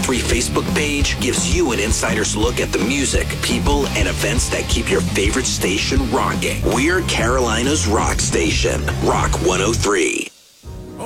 103 Facebook page gives you an insider's look at the music, people, and events that keep your favorite station rocking. We're Carolina's rock station, Rock 103.